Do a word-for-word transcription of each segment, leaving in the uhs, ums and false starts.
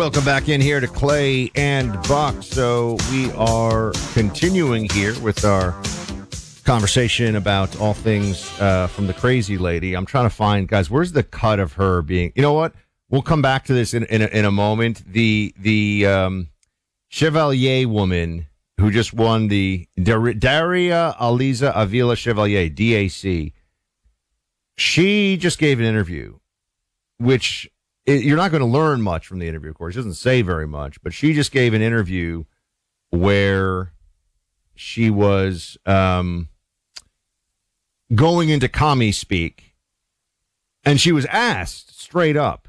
Welcome back in here to Clay and Buck. So we are continuing here with our conversation about all things uh, from the crazy lady. I'm trying to find, guys, where's the cut of her being? You know what? We'll come back to this in in a, in a moment. The the um, Chevalier woman who just won the Dar- Daria Aliza Avila Chevalier, D A C. She just gave an interview, which it, you're not going to learn much from the interview, of course. She doesn't say very much, but she just gave an interview where she was um, going into commie speak, and she was asked straight up,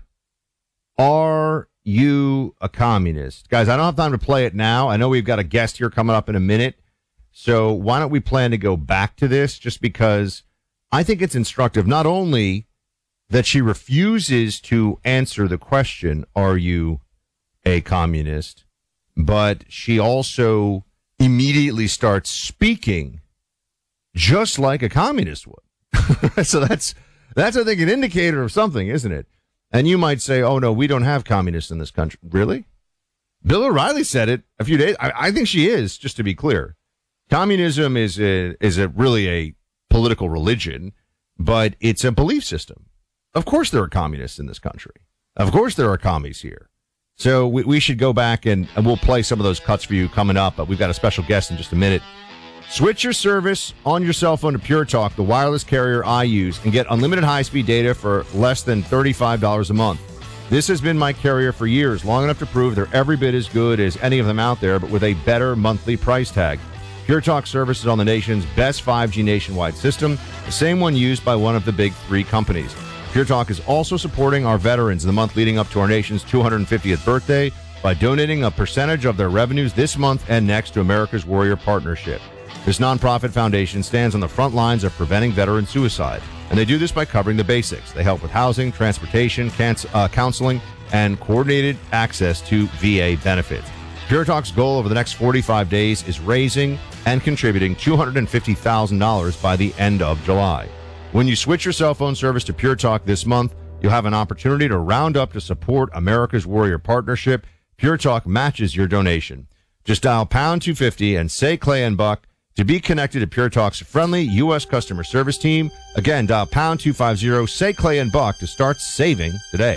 are you a communist? Guys, I don't have time to play it now. I know we've got a guest here coming up in a minute, so why don't we plan to go back to this, just because I think it's instructive, not only that she refuses to answer the question, are you a communist, but she also immediately starts speaking just like a communist would. So that's, that's, I think, an indicator of something, isn't it? And you might say, oh, no, we don't have communists in this country. Really? Bill O'Reilly said it a few days. I, I think she is, just to be clear. Communism is a, is a really a political religion, but it's a belief system. Of course there are communists in this country. Of course there are commies here. So we, we should go back and, and we'll play some of those cuts for you coming up, but we've got a special guest in just a minute. Switch your service on your cell phone to Pure Talk, the wireless carrier I use, and get unlimited high-speed data for less than thirty-five dollars a month. This has been my carrier for years, long enough to prove they're every bit as good as any of them out there, but with a better monthly price tag. Pure Talk service is on the nation's best five G nationwide system, the same one used by one of the big three companies. Pure Talk is also supporting our veterans in the month leading up to our nation's two hundred fiftieth birthday by donating a percentage of their revenues this month and next to America's Warrior Partnership. This nonprofit foundation stands on the front lines of preventing veteran suicide, and they do this by covering the basics. They help with housing, transportation, canc- uh, counseling, and coordinated access to V A benefits. Pure Talk's goal over the next forty-five days is raising and contributing two hundred fifty thousand dollars by the end of July. When you switch your cell phone service to Pure Talk this month, you'll have an opportunity to round up to support America's Warrior Partnership. Pure Talk matches your donation. Just dial pound two fifty and say Clay and Buck to be connected to Pure Talk's friendly U S customer service team. Again, dial pound two fifty, say Clay and Buck to start saving today.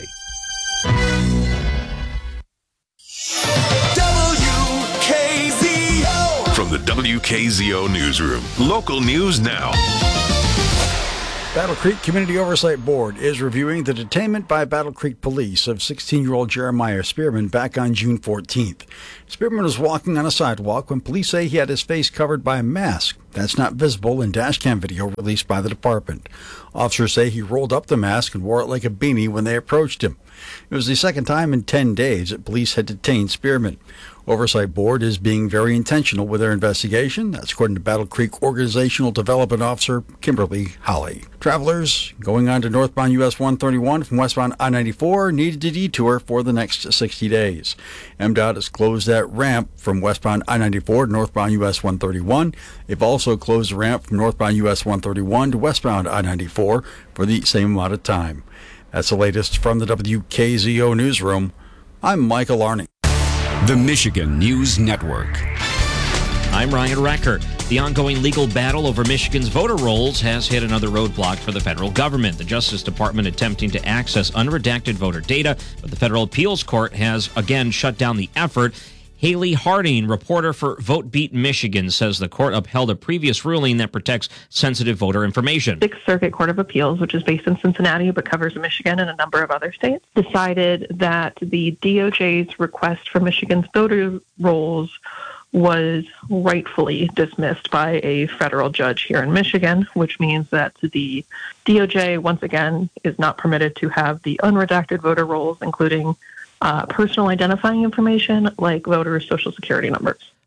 W K Z O. From the W K Z O Newsroom, local news now. Battle Creek Community Oversight Board is reviewing the detainment by Battle Creek Police of sixteen-year-old Jeremiah Spearman back on June fourteenth. Spearman was walking on a sidewalk when police say he had his face covered by a mask. That's not visible in dashcam video released by the department. Officers say he rolled up the mask and wore it like a beanie when they approached him. It was the second time in ten days that police had detained Spearman. Oversight Board is being very intentional with their investigation. That's according to Battle Creek Organizational Development Officer Kimberly Holly. Travelers going on to northbound U S one thirty-one from westbound I ninety-four needed to detour for the next sixty days. M D O T has closed that ramp from westbound I ninety-four to northbound U S one thirty-one. They've also closed the ramp from northbound U S one thirty-one to westbound I ninety-four for the same amount of time. That's the latest from the W K Z O Newsroom. I'm Michael Arning. The Michigan News Network. I'm Ryan Recker. The ongoing legal battle over Michigan's voter rolls has hit another roadblock for the federal government. The Justice Department attempting to access unredacted voter data, but the federal appeals court has again shut down the effort. Haley Harding, reporter for Vote Beat Michigan, says the court upheld a previous ruling that protects sensitive voter information. Sixth Circuit Court of Appeals, which is based in Cincinnati but covers Michigan and a number of other states, decided that the D O J's request for Michigan's voter rolls was rightfully dismissed by a federal judge here in Michigan, which means that the D O J, once again, is not permitted to have the unredacted voter rolls, including Uh, personal identifying information like voters' social security numbers.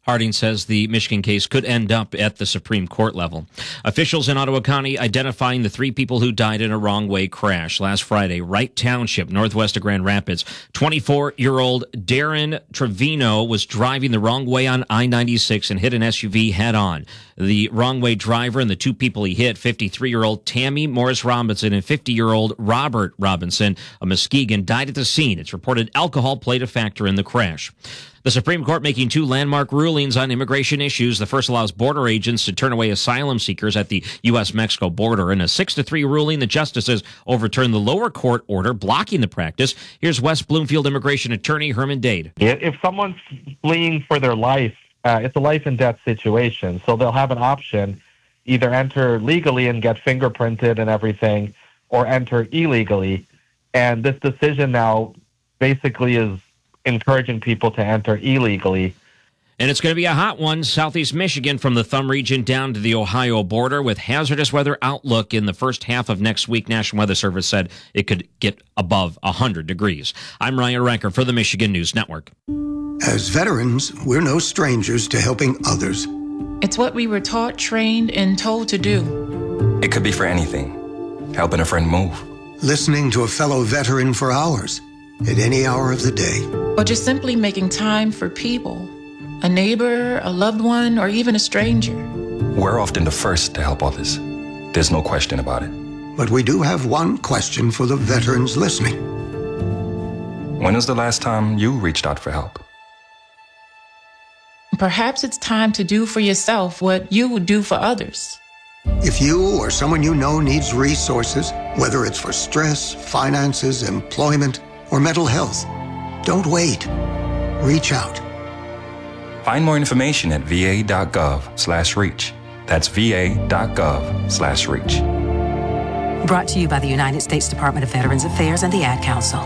Harding says the Michigan case could end up at the Supreme Court level. Officials in Ottawa County identifying the three people who died in a wrong-way crash last Friday. Wright Township, northwest of Grand Rapids. twenty-four-year-old Darren Trevino was driving the wrong way on I ninety-six and hit an S U V head-on. The wrong-way driver and the two people he hit, fifty-three-year-old Tammy Morris Robinson and fifty-year-old Robert Robinson of Muskegon, died at the scene. It's reported alcohol played a factor in the crash. The Supreme Court making two landmark rulings on immigration issues. The first allows border agents to turn away asylum seekers at the U S Mexico border. In a six to three ruling, the justices overturned the lower court order blocking the practice. Here's West Bloomfield immigration attorney Herman Dade. If someone's fleeing for their life, uh, it's a life and death situation. So they'll have an option, either enter legally and get fingerprinted and everything, or enter illegally. And this decision now basically is encouraging people to enter illegally. And it's going to be a hot one. Southeast Michigan from the Thumb region down to the Ohio border with hazardous weather outlook in the first half of next week. National Weather Service said it could get above one hundred degrees. I'm Ryan Ranker for the Michigan News Network. As veterans, we're no strangers to helping others. It's what we were taught, trained, and told to do. It could be for anything. Helping a friend move. Listening to a fellow veteran for hours. At any hour of the day. Or just simply making time for people. A neighbor, a loved one, or even a stranger. We're often the first to help others. There's no question about it. But we do have one question for the veterans listening. When was the last time you reached out for help? Perhaps it's time to do for yourself what you would do for others. If you or someone you know needs resources, whether it's for stress, finances, employment, or mental health, don't wait. Reach out. Find more information at va.gov slash reach. That's va.gov slash reach. Brought to you by the United States Department of Veterans Affairs and the Ad Council.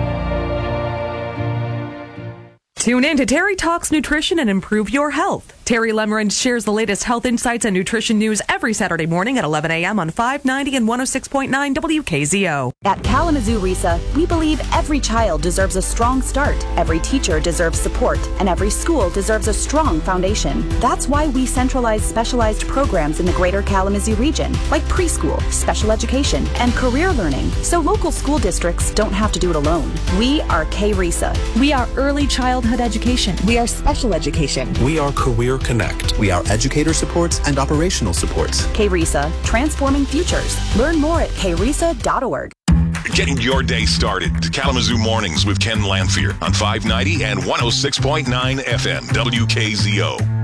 Tune in to Terry Talks Nutrition and Improve Your Health. Terry Lemerand shares the latest health insights and nutrition news every Saturday morning at eleven a.m. on five ninety and one oh six point nine W K Z O. At Kalamazoo RISA, we believe every child deserves a strong start, every teacher deserves support, and every school deserves a strong foundation. That's why we centralize specialized programs in the greater Kalamazoo region, like preschool, special education, and career learning, so local school districts don't have to do it alone. We are K RISA. We are early childhood education. We are special education. We are Career Connect. We are educator supports and operational supports. K RISA, transforming futures. Learn more at k risa dot org. Getting your day started. Kalamazoo Mornings with Ken Lanphier on five ninety and one oh six point nine F M W K Z O.